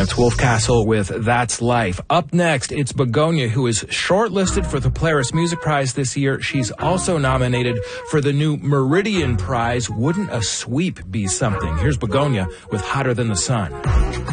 That's Wolf Castle with That's Life. Up next, it's Begonia, who is shortlisted for the Polaris Music Prize this year. She's also nominated for the new Meridian Prize. Wouldn't a sweep be something? Here's Begonia with Hotter Than the Sun.